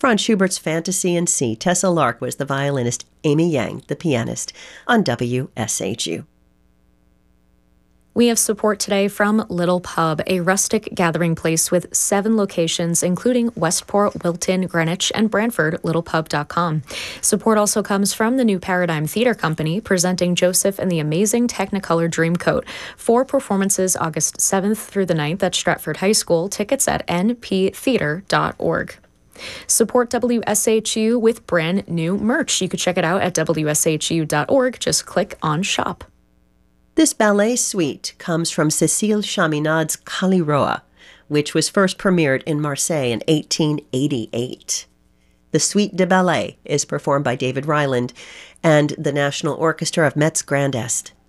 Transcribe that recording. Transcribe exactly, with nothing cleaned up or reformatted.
Franz Schubert's Fantasy in C. Tessa Lark was the violinist, Amy Yang, the pianist, on W S H U. We have support today from Little Pub, a rustic gathering place with seven locations, including Westport, Wilton, Greenwich, and Brantford, little pub dot com. Support also comes from the New Paradigm Theatre Company, presenting Joseph and the Amazing Technicolor Dreamcoat. Four performances August seventh through the ninth at Stratford High School. Tickets at n p theater dot org. Support W S H U with brand new merch. You could check it out at w s h u dot org. Just click on Shop. This ballet suite comes from Cécile Chaminade's Kaliroa, which was first premiered in Marseille in eighteen eighty-eight. The Suite de Ballet is performed by David Ryland and the National Orchestra of Metz Grand Est.